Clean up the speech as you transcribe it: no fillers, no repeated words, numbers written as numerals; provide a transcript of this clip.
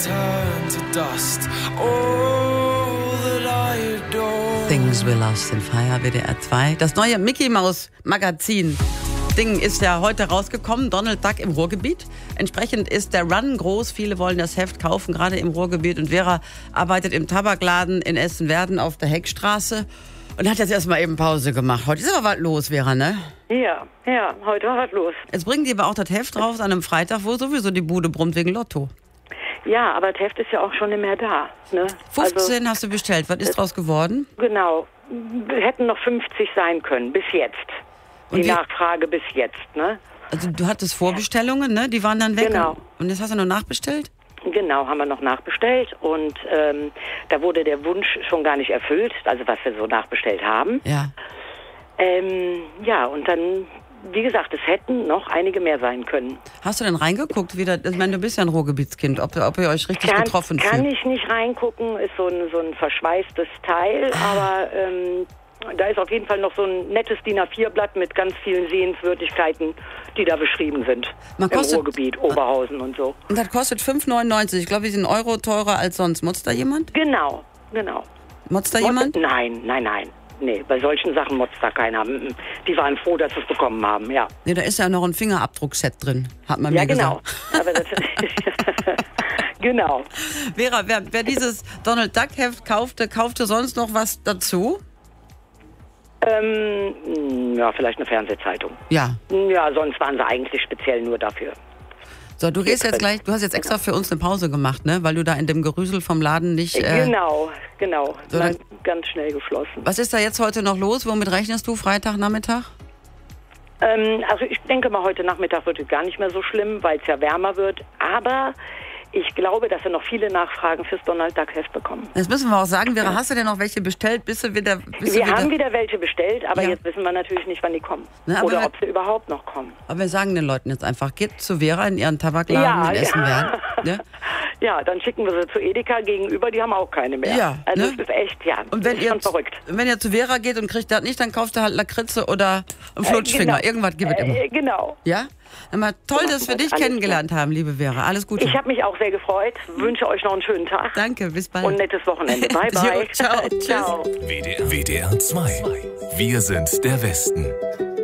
turn to dust. All that I adore. Things Will Lost in Fire, WDR 2. Das neue Mickey Mouse Magazin Ding ist ja heute rausgekommen, Donald Duck im Ruhrgebiet. Entsprechend ist der Run groß, viele wollen das Heft kaufen, gerade im Ruhrgebiet. Und Vera arbeitet im Tabakladen in Essen-Werden auf der Heckstraße und hat jetzt erstmal eben Pause gemacht. Heute ist aber was los, Vera, ne? Ja, heute war was los. Jetzt bringen die aber auch das Heft raus an einem Freitag, wo sowieso die Bude brummt wegen Lotto. Ja, aber das Heft ist ja auch schon nicht mehr da. Ne? 15 hast du bestellt, was ist draus geworden? Genau, hätten noch 50 sein können, bis jetzt. Die Nachfrage bis jetzt, ne? Also du hattest Vorbestellungen, ne? Die waren dann weg. Genau. Und jetzt hast du noch nachbestellt? Genau, haben wir noch nachbestellt und da wurde der Wunsch schon gar nicht erfüllt, also was wir so nachbestellt haben. Ja. Ja, und dann, wie gesagt, es hätten noch einige mehr sein können. Hast du denn reingeguckt? Ich meine, du bist ja ein Ruhrgebietskind, ob ihr euch richtig getroffen fühlt? Kann ich nicht reingucken, ist so ein verschweißtes Teil, aber da ist auf jeden Fall noch so ein nettes DIN A4-Blatt mit ganz vielen Sehenswürdigkeiten, die da beschrieben sind. Im Ruhrgebiet, Oberhausen und so. Und das kostet 5,99. Ich glaube, die sind Euro teurer als sonst. Motzt da jemand? Genau. Motzt da jemand? Nein. Nee, bei solchen Sachen motzt da keiner. Die waren froh, dass sie es bekommen haben, ja. Nee, da ist ja noch ein Fingerabdruckset drin, hat man mir gesagt. Ja, genau. Aber das genau. Vera, wer dieses Donald Duck-Heft kaufte sonst noch was dazu? Ja, vielleicht eine Fernsehzeitung. Ja. Ja, sonst waren sie eigentlich speziell nur dafür. So, du hast jetzt extra für uns eine Pause gemacht, ne? Weil du da in dem Gerüsel vom Laden nicht... Genau. So, ganz schnell geschlossen. Was ist da jetzt heute noch los? Womit rechnest du, Freitagnachmittag? Also ich denke mal, heute Nachmittag wird es gar nicht mehr so schlimm, weil es ja wärmer wird. Aber ich glaube, dass wir noch viele Nachfragen fürs Donald Duck Heft bekommen. Das müssen wir auch sagen. Vera, hast du denn noch welche bestellt? Wir haben wieder welche bestellt, aber jetzt wissen wir natürlich nicht, wann die kommen. Ne, oder ob sie überhaupt noch kommen. Aber wir sagen den Leuten jetzt einfach, geht zu Vera in ihren Tabakladen in Essen-Werden. Ne? Ja, dann schicken wir sie zu Edeka gegenüber, die haben auch keine mehr. Ja, also das ist echt, und das ist schon verrückt. Wenn ihr zu Vera geht und kriegt das nicht, dann kauft ihr halt Lakritze oder einen Flutschfinger. Genau. Irgendwas gibt es immer. Genau. Ja? Aber toll, dass wir dich kennengelernt haben, liebe Vera. Alles Gute. Ich habe mich auch sehr gefreut. Wünsche euch noch einen schönen Tag. Danke, bis bald. Und ein nettes Wochenende. Bye, bye. Jo, ciao. Ciao. WDR 2. Wir sind der Westen.